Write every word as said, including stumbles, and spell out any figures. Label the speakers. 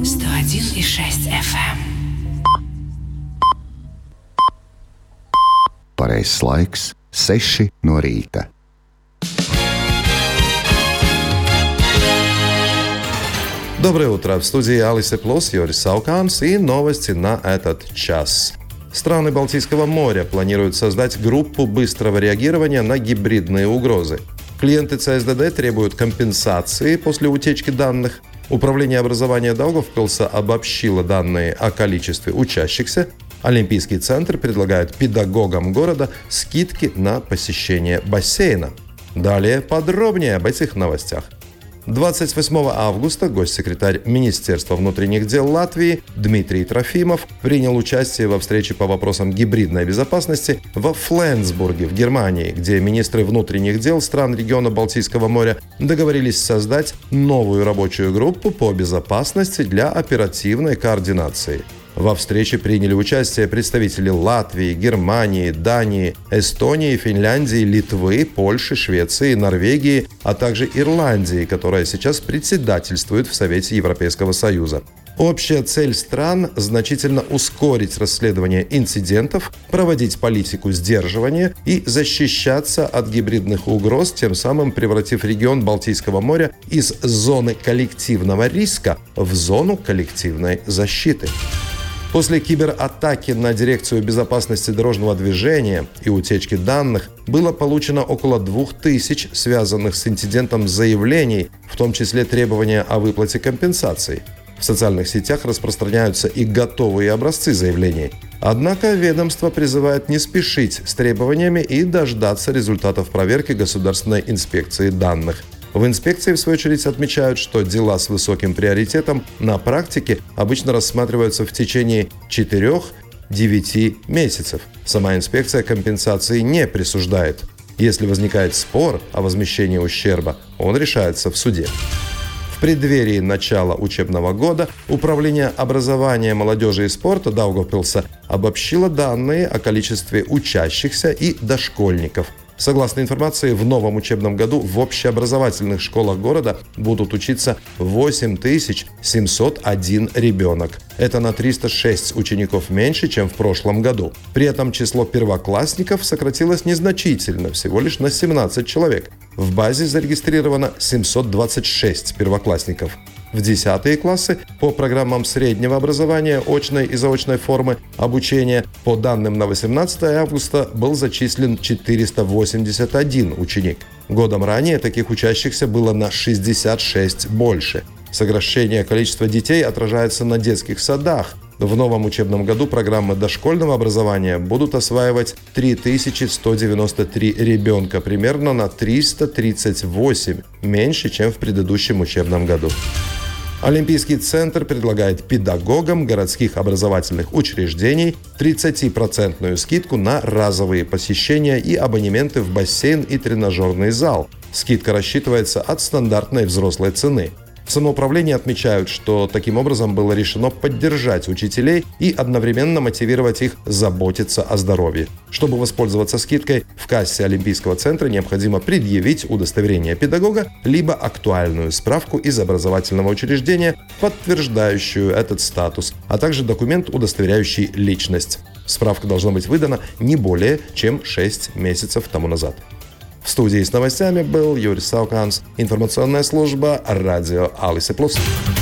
Speaker 1: сто один и шесть эф эм.
Speaker 2: Pareizais laiks - seši no rīta.
Speaker 3: Доброе утро! В студии Алисе Плюс, Юрий Сауканс и новости на этот час. Страны Балтийского моря планируют создать группу быстрого реагирования на гибридные угрозы. Клиенты ЦСДД требуют компенсации после утечки данных. Управление образования Даугавпилса обобщило данные о количестве учащихся. Олимпийский центр предлагает педагогам города скидки на посещение бассейна. Далее подробнее об этих новостях. двадцать восьмого августа госсекретарь Министерства внутренних дел Латвии Дмитрий Трофимов принял участие во встрече по вопросам гибридной безопасности во Фленсбурге в Германии, где министры внутренних дел стран региона Балтийского моря договорились создать новую рабочую группу по безопасности для оперативной координации. Во встрече приняли участие представители Латвии, Германии, Дании, Эстонии, Финляндии, Литвы, Польши, Швеции, Норвегии, а также Ирландии, которая сейчас председательствует в Совете Европейского Союза. Общая цель стран – значительно ускорить расследование инцидентов, проводить политику сдерживания и защищаться от гибридных угроз, тем самым превратив регион Балтийского моря из зоны коллективного риска в зону коллективной защиты. После кибератаки на Дирекцию безопасности дорожного движения и утечки данных было получено около двух тысяч связанных с инцидентом заявлений, в том числе требования о выплате компенсаций. В социальных сетях распространяются и готовые образцы заявлений. Однако ведомство призывает не спешить с требованиями и дождаться результатов проверки Государственной инспекции данных. В инспекции, в свою очередь, отмечают, что дела с высоким приоритетом на практике обычно рассматриваются в течение четырёх-девяти месяцев. Сама инспекция компенсации не присуждает. Если возникает спор о возмещении ущерба, он решается в суде. В преддверии начала учебного года Управление образования, молодежи и спорта Даугавпилса обобщило данные о количестве учащихся и дошкольников. Согласно информации, в новом учебном году в общеобразовательных школах города будут учиться восемь тысяч семьсот один ребенок. Это на триста шесть учеников меньше, чем в прошлом году. При этом число первоклассников сократилось незначительно, всего лишь на семнадцать человек. В базе зарегистрировано семьсот двадцать шесть первоклассников. В десятые классы по программам среднего образования, очной и заочной формы обучения, по данным на восемнадцатое августа, был зачислен четыреста восемьдесят один ученик. Годом ранее таких учащихся было на шестьдесят шесть больше. Сокращение количества детей отражается на детских садах. В новом учебном году программы дошкольного образования будут осваивать три тысячи сто девяносто три ребенка, примерно на триста тридцать восемь меньше, чем в предыдущем учебном году. Олимпийский центр предлагает педагогам городских образовательных учреждений тридцатипроцентную скидку на разовые посещения и абонементы в бассейн и тренажерный зал. Скидка рассчитывается от стандартной взрослой цены. В самоуправлении отмечают, что таким образом было решено поддержать учителей и одновременно мотивировать их заботиться о здоровье. Чтобы воспользоваться скидкой, в кассе Олимпийского центра необходимо предъявить удостоверение педагога либо актуальную справку из образовательного учреждения, подтверждающую этот статус, а также документ, удостоверяющий личность. Справка должна быть выдана не более чем шесть месяцев тому назад. В студии с новостями был Юрий Сауканс, информационная служба радио Алисе Плюс.